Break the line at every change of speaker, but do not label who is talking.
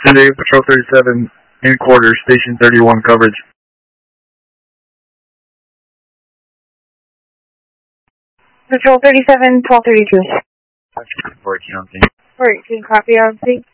San Diego Patrol 37, in quarters, Station 31 coverage.
Patrol 37, 1232.
14 on scene.
14, copy on scene.